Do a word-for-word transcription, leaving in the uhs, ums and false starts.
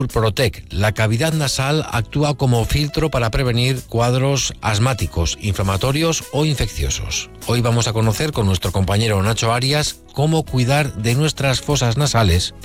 Protec. La cavidad nasal actúa como filtro para prevenir cuadros asmáticos, inflamatorios o infecciosos. Hoy vamos a conocer con nuestro compañero Nacho Arias cómo cuidar de nuestras fosas nasales